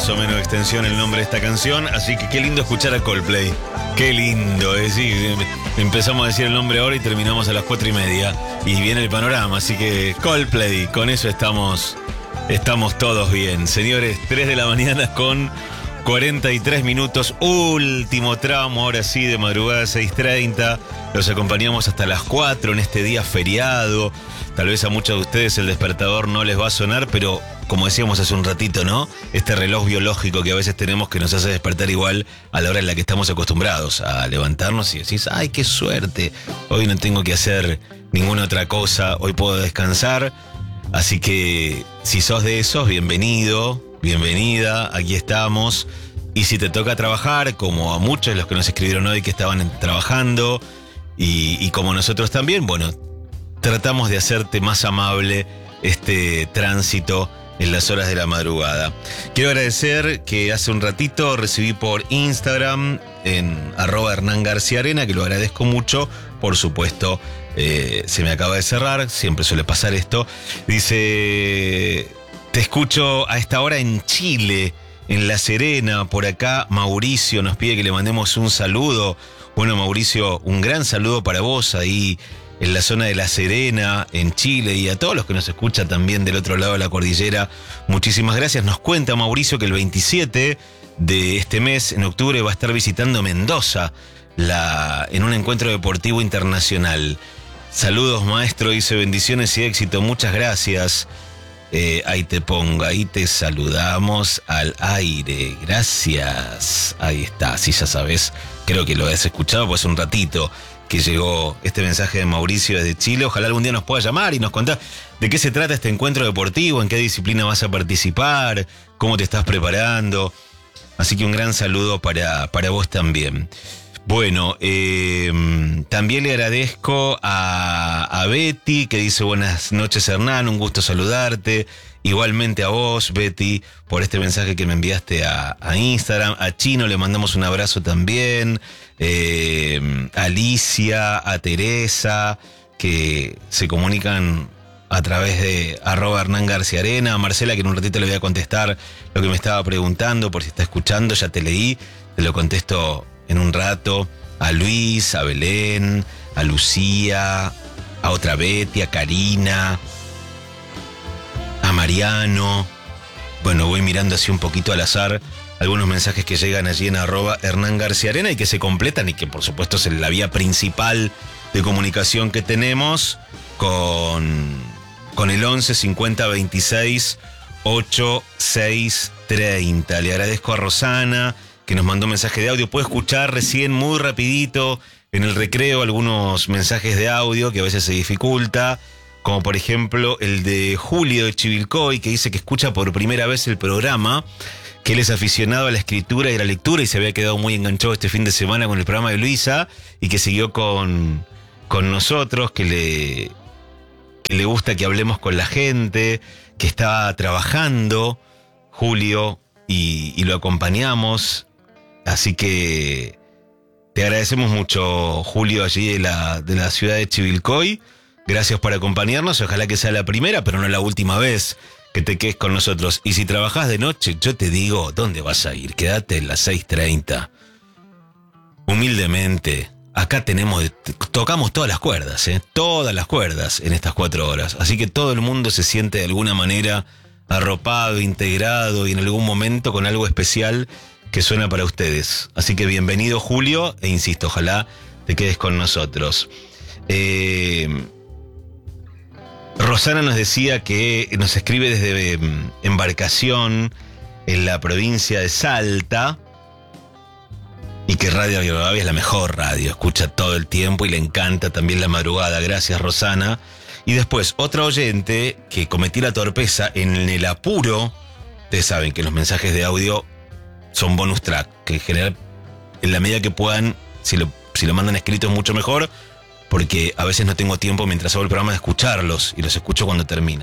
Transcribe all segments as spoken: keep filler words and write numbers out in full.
más o menos de extensión el nombre de esta canción, así que qué lindo escuchar a Coldplay. Qué lindo, es decir, empezamos a decir el nombre ahora y terminamos a las cuatro y media y viene el panorama, así que Coldplay, con eso estamos, estamos todos bien. Señores, tres de la mañana con cuarenta y tres minutos, último tramo, ahora sí, de madrugada seis treinta. Los acompañamos hasta las cuatro en este día feriado. Tal vez a muchos de ustedes el despertador no les va a sonar, pero como decíamos hace un ratito, ¿no? Este reloj biológico que a veces tenemos que nos hace despertar igual a la hora en la que estamos acostumbrados a levantarnos y decís, ¡ay, qué suerte! Hoy no tengo que hacer ninguna otra cosa, hoy puedo descansar. Así que si sos de esos, bienvenido, bienvenida, aquí estamos. Y si te toca trabajar, como a muchos de los que nos escribieron hoy que estaban trabajando, y, y como nosotros también, bueno, tratamos de hacerte más amable este tránsito en las horas de la madrugada. Quiero agradecer que hace un ratito recibí por Instagram en arroba Hernán García Arena, que lo agradezco mucho. Por supuesto, eh, se me acaba de cerrar, siempre suele pasar esto. Dice, te escucho a esta hora en Chile, en La Serena. Por acá Mauricio nos pide que le mandemos un saludo. Bueno, Mauricio, un gran saludo para vos ahí en la zona de La Serena, en Chile, y a todos los que nos escuchan también del otro lado de la cordillera. Muchísimas gracias. Nos cuenta Mauricio que el veintisiete de este mes, en octubre, va a estar visitando Mendoza la, en un encuentro deportivo internacional. Saludos, maestro, dice, bendiciones y éxito. Muchas gracias. Eh, ahí te pongo, ahí te saludamos al aire. Gracias. Ahí está, sí, ya sabes. Creo que lo has escuchado, pues un ratito que llegó este mensaje de Mauricio desde Chile. Ojalá algún día nos pueda llamar y nos contar de qué se trata este encuentro deportivo, en qué disciplina vas a participar, cómo te estás preparando. Así que un gran saludo para, para vos también. Bueno, eh, también le agradezco a, a Betty, que dice buenas noches, Hernán, un gusto saludarte. Igualmente a vos, Betty, por este mensaje que me enviaste a, a Instagram. A Chino le mandamos un abrazo también. Eh, a Alicia, a Teresa, que se comunican a través de arroba Hernán García Arena. A Marcela, que en un ratito le voy a contestar lo que me estaba preguntando, por si está escuchando, ya te leí, te lo contesto en un rato. A Luis, a Belén, a Lucía, a otra Betty, a Karina, a Mariano. Bueno, voy mirando así un poquito al azar algunos mensajes que llegan allí en arroba Hernán García Arena y que se completan y que por supuesto es la vía principal de comunicación que tenemos con, con el once cincuenta veintiséis ochenta y seis treinta. Le agradezco a Rosana, que nos mandó un mensaje de audio. Puedo escuchar recién muy rapidito en el recreo algunos mensajes de audio que a veces se dificulta, como por ejemplo el de Julio de Chivilcoy, que dice que escucha por primera vez el programa, que él es aficionado a la escritura y a la lectura y se había quedado muy enganchado este fin de semana con el programa de Luisa y que siguió con, con nosotros, que le, que le gusta que hablemos con la gente, que está trabajando, Julio, y, y lo acompañamos. Así que te agradecemos mucho, Julio, allí de la, de la ciudad de Chivilcoy. Gracias por acompañarnos. Ojalá que sea la primera, pero no la última vez que te quedes con nosotros. Y si trabajás de noche, yo te digo, ¿dónde vas a ir? Quédate en las seis treinta. Humildemente, acá tenemos, tocamos todas las cuerdas, ¿eh? Todas las cuerdas en estas cuatro horas. Así que todo el mundo se siente de alguna manera arropado, integrado y en algún momento con algo especial que suena para ustedes. Así que bienvenido, Julio, e insisto, ojalá te quedes con nosotros. Eh, Rosana nos decía que nos escribe desde Embarcación, en la provincia de Salta, y que Radio Rivadavia es la mejor radio, escucha todo el tiempo y le encanta también la madrugada. Gracias, Rosana. Y después, otra oyente que cometí la torpeza en el apuro. Ustedes saben que los mensajes de audio son bonus track, que en general, en la medida que puedan, si lo, si lo mandan escrito es mucho mejor, porque a veces no tengo tiempo mientras hago el programa de escucharlos y los escucho cuando termina.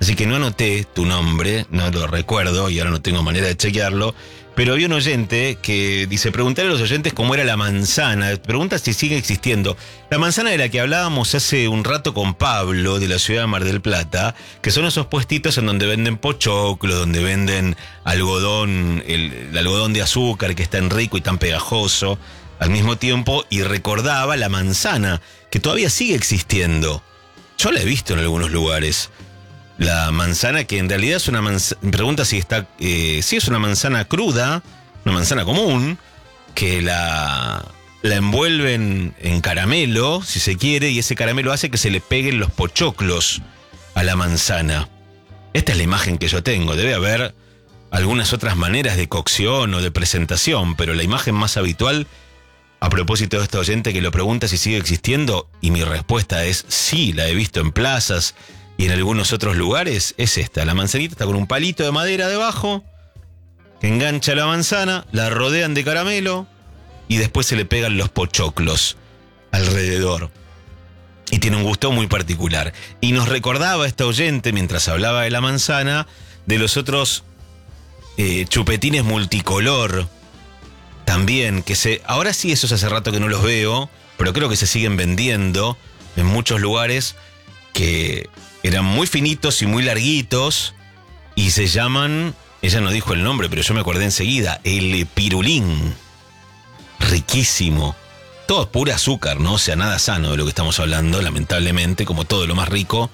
Así que no anoté tu nombre, no lo recuerdo y ahora no tengo manera de chequearlo. Pero había un oyente que dice, preguntarle a los oyentes cómo era la manzana. Pregunta si sigue existiendo. La manzana de la que hablábamos hace un rato con Pablo, de la ciudad de Mar del Plata, que son esos puestitos en donde venden pochoclos, donde venden algodón, el, el algodón de azúcar que es tan rico y tan pegajoso al mismo tiempo, y recordaba la manzana, que todavía sigue existiendo. Yo la he visto en algunos lugares. La manzana, que en realidad es una manzana, me pregunta si está, eh, si es una manzana cruda, una manzana común, que la, la envuelven en caramelo, si se quiere, y ese caramelo hace que se le peguen los pochoclos a la manzana. Esta es la imagen que yo tengo. Debe haber algunas otras maneras de cocción o de presentación, pero la imagen más habitual, a propósito de esta oyente que lo pregunta si sigue existiendo, y mi respuesta es sí, la he visto en plazas y en algunos otros lugares, es esta. La manzanita está con un palito de madera debajo, que engancha la manzana, la rodean de caramelo y después se le pegan los pochoclos alrededor. Y tiene un gusto muy particular. Y nos recordaba esta oyente, mientras hablaba de la manzana, de los otros eh, chupetines multicolor también, que se... Ahora sí, esos hace rato que no los veo, pero creo que se siguen vendiendo en muchos lugares, que eran muy finitos y muy larguitos y se llaman, ella no dijo el nombre, pero yo me acordé enseguida, el pirulín. Riquísimo. Todo es pura azúcar, ¿no? O sea, nada sano de lo que estamos hablando, lamentablemente, como todo lo más rico.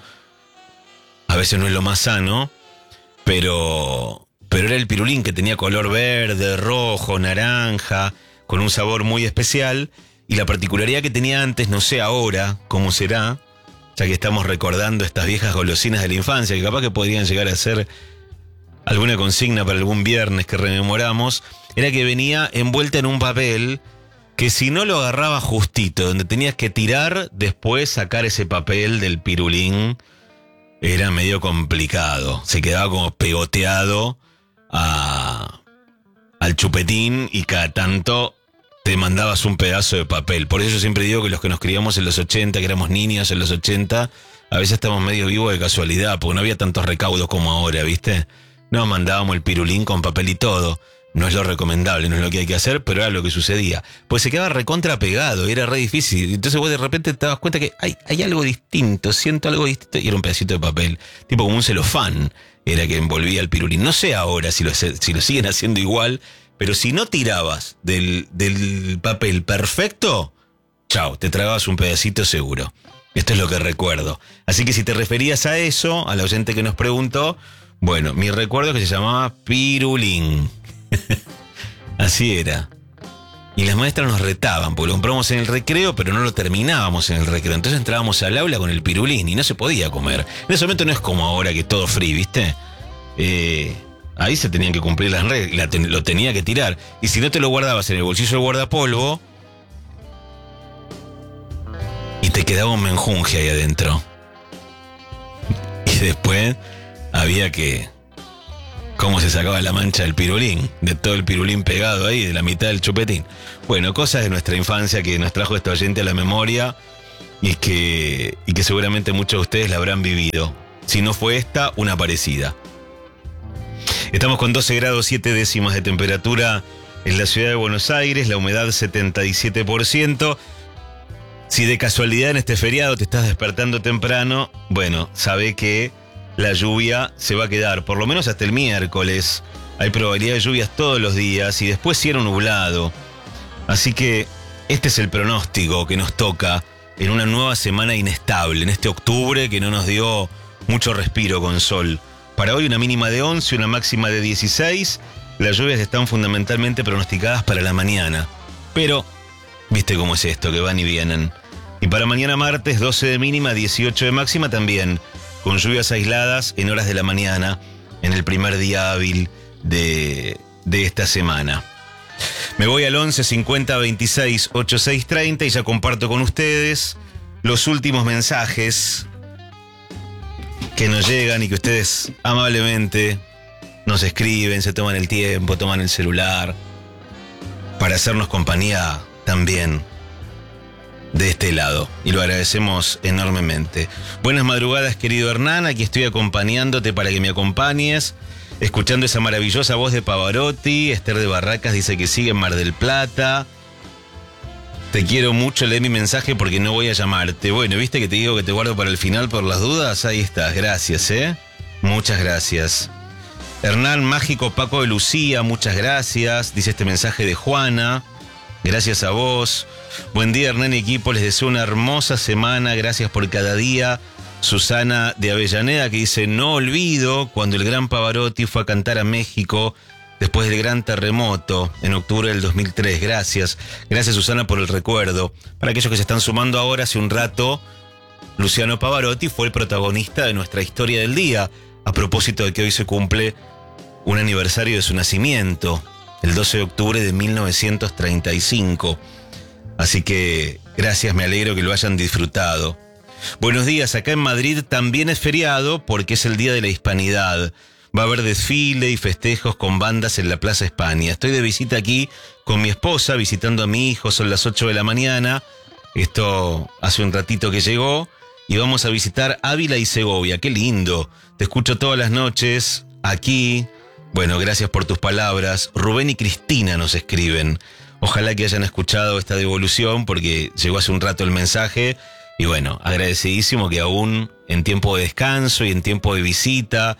A veces no es lo más sano, pero, pero era el pirulín, que tenía color verde, rojo, naranja, con un sabor muy especial. Y la particularidad que tenía antes, no sé ahora cómo será, ya que estamos recordando estas viejas golosinas de la infancia, que capaz que podrían llegar a ser alguna consigna para algún viernes que rememoramos, era que venía envuelta en un papel que si no lo agarraba justito, donde tenías que tirar, después sacar ese papel del pirulín, era medio complicado. Se quedaba como pegoteado a, al chupetín y cada tanto te mandabas un pedazo de papel. Por eso yo siempre digo que los que nos criamos en los ochenta, que éramos niños en los ochenta, a veces estamos medio vivos de casualidad, porque no había tantos recaudos como ahora, ¿viste? Nos mandábamos el pirulín con papel y todo. No es lo recomendable, no es lo que hay que hacer, pero era lo que sucedía. Pues se quedaba recontra pegado y era re difícil. Entonces vos de repente te das cuenta que hay, hay algo distinto, siento algo distinto, y era un pedacito de papel, tipo como un celofán, era que envolvía el pirulín. No sé ahora si lo, si lo siguen haciendo igual, pero si no tirabas del, del papel perfecto, chao, te tragabas un pedacito seguro. Esto es lo que recuerdo. Así que si te referías a eso, a la oyente que nos preguntó, bueno, mi recuerdo es que se llamaba pirulín. Así era. Y las maestras nos retaban, porque lo compramos en el recreo, pero no lo terminábamos en el recreo. Entonces entrábamos al aula con el pirulín y no se podía comer. En ese momento no es como ahora que todo free, ¿viste? Eh... Ahí se tenían que cumplir las reglas, lo tenía que tirar. Y si no te lo guardabas en el bolsillo del guardapolvo, y te quedaba un menjunje ahí adentro. Y después había que... ¿Cómo se sacaba la mancha del pirulín? De todo el pirulín pegado ahí, de la mitad del chupetín. Bueno, cosas de nuestra infancia que nos trajo esta oyente a la memoria y que, y que seguramente muchos de ustedes la habrán vivido. Si no fue esta, una parecida. Estamos con doce grados siete décimas de temperatura en la ciudad de Buenos Aires, la humedad setenta y siete por ciento. Si de casualidad en este feriado te estás despertando temprano, bueno, sabe que la lluvia se va a quedar, por lo menos hasta el miércoles. Hay probabilidad de lluvias todos los días y después cielo nublado. Así que este es el pronóstico que nos toca en una nueva semana inestable, en este octubre que no nos dio mucho respiro con sol. Para hoy una mínima de once, una máxima de dieciséis. Las lluvias están fundamentalmente pronosticadas para la mañana. Pero, viste cómo es esto, que van y vienen. Y para mañana martes, doce de mínima, dieciocho de máxima también, con lluvias aisladas en horas de la mañana, en el primer día hábil de, de esta semana. Me voy al once cincuenta veintiséis ochenta y seis treinta y ya comparto con ustedes los últimos mensajes que nos llegan y que ustedes amablemente nos escriben, se toman el tiempo, toman el celular para hacernos compañía también de este lado y lo agradecemos enormemente. Buenas madrugadas, querido Hernán, aquí estoy acompañándote para que me acompañes, escuchando esa maravillosa voz de Pavarotti. Esther de Barracas dice que sigue en Mar del Plata. Te quiero mucho, lee mi mensaje porque no voy a llamarte. Bueno, ¿viste que te digo que te guardo para el final por las dudas? Ahí estás, gracias, ¿eh? Muchas gracias. Hernán Mágico Paco de Lucía, muchas gracias. Dice este mensaje de Juana. Gracias a vos. Buen día, Hernán y equipo. Les deseo una hermosa semana. Gracias por cada día. Susana de Avellaneda, que dice: no olvido cuando el gran Pavarotti fue a cantar a México después del gran terremoto en octubre del dos mil tres. Gracias. Gracias, Susana, por el recuerdo. Para aquellos que se están sumando ahora, hace un rato, Luciano Pavarotti fue el protagonista de nuestra historia del día, a propósito de que hoy se cumple un aniversario de su nacimiento, el doce de octubre de mil novecientos treinta y cinco. Así que gracias, me alegro que lo hayan disfrutado. Buenos días, acá en Madrid también es feriado porque es el Día de la Hispanidad. Va a haber desfile y festejos con bandas en la Plaza España. Estoy de visita aquí con mi esposa, visitando a mi hijo, son las ocho de la mañana. Esto hace un ratito que llegó. Y vamos a visitar Ávila y Segovia. ¡Qué lindo! Te escucho todas las noches aquí. Bueno, gracias por tus palabras. Rubén y Cristina nos escriben. Ojalá que hayan escuchado esta devolución porque llegó hace un rato el mensaje. Y bueno, agradecidísimo que aún en tiempo de descanso y en tiempo de visita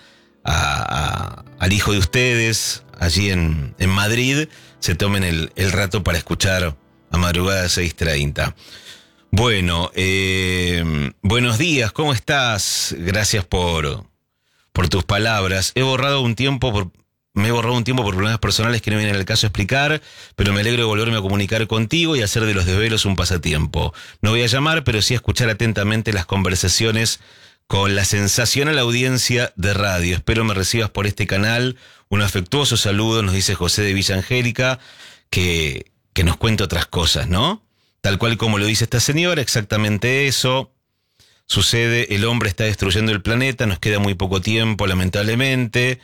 a, a, al hijo de ustedes, allí en, en Madrid, se tomen el, el rato para escuchar a madrugada seis treinta. Bueno, eh, buenos días, ¿cómo estás? Gracias por, por tus palabras. He borrado un tiempo por... Me he borrado un tiempo por problemas personales que no vienen al caso explicar, pero me alegro de volverme a comunicar contigo y hacer de los desvelos un pasatiempo. No voy a llamar, pero sí a escuchar atentamente las conversaciones con la sensacional audiencia de radio. Espero me recibas por este canal. Un afectuoso saludo, nos dice José de Villa Angélica, que, que nos cuenta otras cosas, ¿no? Tal cual como lo dice esta señora, exactamente eso. Sucede, el hombre está destruyendo el planeta, nos queda muy poco tiempo, lamentablemente.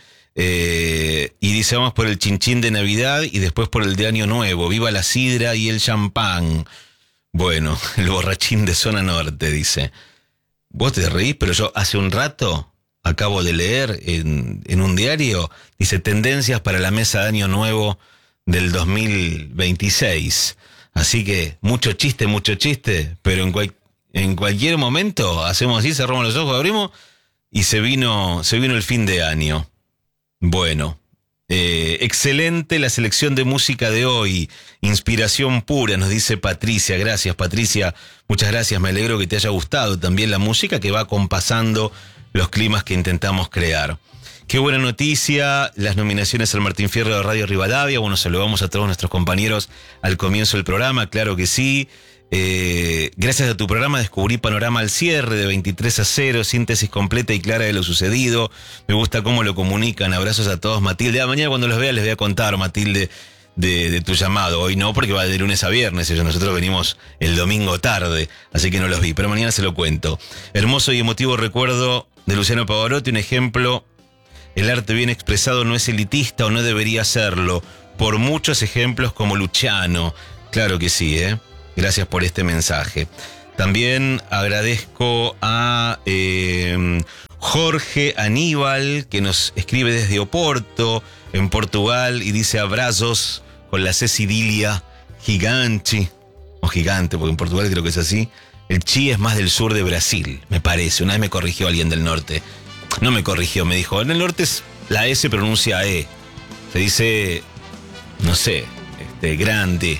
Eh, y dice, vamos por el chinchín de Navidad y después por el de Año Nuevo. Viva la sidra y el champán. Bueno, el borrachín de zona norte, dice. Vos te reís, pero yo hace un rato acabo de leer en, en un diario, dice, tendencias para la mesa de Año Nuevo del dos mil veintiséis. Así que mucho chiste, mucho chiste, pero en, cual, en cualquier momento hacemos así, cerramos los ojos, abrimos y se vino, se vino el fin de año. Bueno, eh, excelente la selección de música de hoy, inspiración pura, nos dice Patricia. Gracias, Patricia, muchas gracias, me alegro que te haya gustado también la música que va acompasando los climas que intentamos crear. Qué buena noticia, las nominaciones al Martín Fierro de Radio Rivadavia. Bueno, saludamos a todos nuestros compañeros al comienzo del programa, claro que sí. Eh, gracias a tu programa descubrí Panorama al cierre de veintitrés a cero, síntesis completa y clara de lo sucedido. Me gusta cómo lo comunican. Abrazos a todos, Matilde. Ah, mañana cuando los vea les voy a contar, Matilde, de, de tu llamado. Hoy no, porque va de lunes a viernes. Nosotros venimos el domingo tarde, así que no los vi, pero mañana se lo cuento. Hermoso y emotivo recuerdo de Luciano Pavarotti, un ejemplo. El arte bien expresado no es elitista o no debería serlo. Por muchos ejemplos como Luciano. Claro que sí, ¿eh? Gracias por este mensaje. También agradezco a eh, Jorge Aníbal, que nos escribe desde Oporto, en Portugal, y dice abrazos con la C Cidilia gigante, o gigante, porque en Portugal creo que es así. El chi es más del sur de Brasil, me parece. Una vez me corrigió alguien del norte. No me corrigió, me dijo, en el norte es la S pronuncia E. Se dice, no sé, este, grande.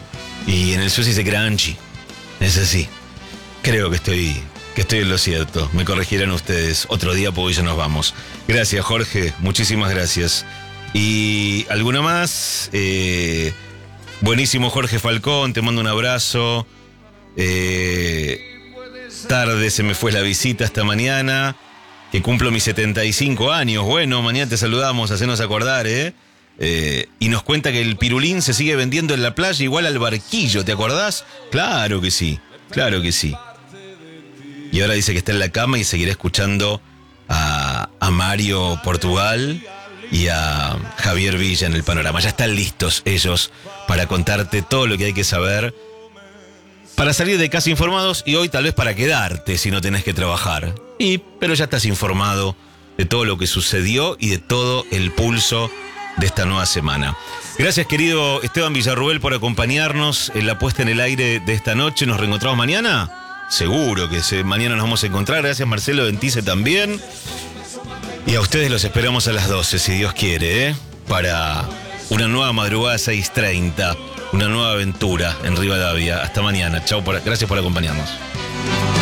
Y en el sur se dice granchi. Es así. Creo que estoy, que estoy en lo cierto. Me corregirán ustedes otro día porque ya nos vamos. Gracias, Jorge. Muchísimas gracias. Y alguna más. Eh, buenísimo, Jorge Falcón. Te mando un abrazo. Eh, tarde se me fue la visita esta mañana. Que cumplo mis setenta y cinco años. Bueno, mañana te saludamos. Hacenos acordar, ¿eh? Eh, y nos cuenta que el pirulín se sigue vendiendo en la playa igual al barquillo, ¿te acordás? Claro que sí, claro que sí. Y ahora dice que está en la cama y seguirá escuchando a, a Mario Portugal y a Javier Villa en el Panorama. Ya están listos ellos para contarte todo lo que hay que saber Para salir de casa informados y hoy tal vez para quedarte si no tenés que trabajar. Y, pero ya estás informado de todo lo que sucedió y de todo el pulso de esta nueva semana. Gracias, querido Esteban Villarruel, por acompañarnos en la puesta en el aire de esta noche. ¿Nos reencontramos mañana? Seguro que se, mañana nos vamos a encontrar. Gracias, Marcelo Ventice, también. Y a ustedes los esperamos a las doce, si Dios quiere, ¿eh? Para una nueva madrugada seis treinta. Una nueva aventura en Rivadavia. Hasta mañana. Chau, por, gracias por acompañarnos.